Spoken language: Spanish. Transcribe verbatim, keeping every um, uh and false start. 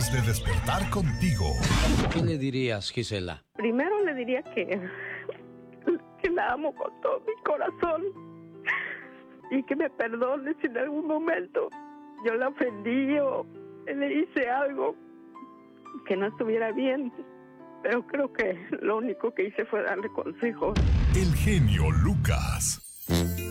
de despertar contigo. ¿Qué le dirías, Gisela? Primero le diría que, que la amo con todo mi corazón y que me perdone si en algún momento yo la ofendí o le hice algo que no estuviera bien. Pero creo que lo único que hice fue darle consejos. El genio Lucas.